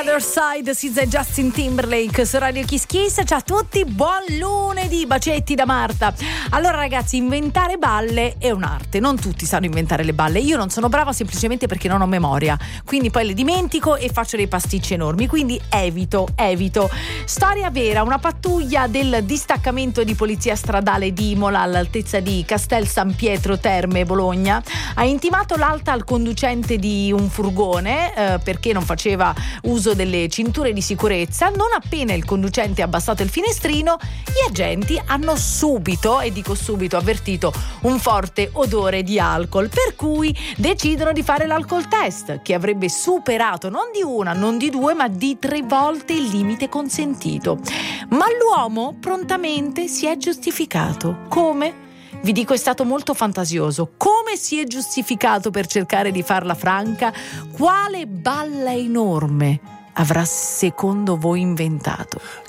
Other Side, SZA e Justin Timberlake su Radio Kiss Kiss. Ciao a tutti, buon lunedì, bacetti da Marta. Allora ragazzi, inventare balle è un'arte, non tutti sanno inventare le balle. Io non sono brava semplicemente perché non ho memoria, quindi poi le dimentico e faccio dei pasticci enormi, quindi evito. Storia vera, una pattuglia del distaccamento di polizia stradale di Imola all'altezza di Castel San Pietro Terme, Bologna, ha intimato l'alta al conducente di un furgone perché non faceva uso delle cinture di sicurezza. Non appena il conducente ha abbassato il finestrino, gli agenti hanno subito, e dico subito, avvertito un forte odore di alcol, per cui decidono di fare l'alcol test, che avrebbe superato non di una, non di due, ma di 3 volte il limite consentito. Ma l'uomo prontamente si è giustificato. Come? Vi dico, è stato molto fantasioso. Come si è giustificato per cercare di farla franca? Quale balla enorme avrà secondo voi inventato?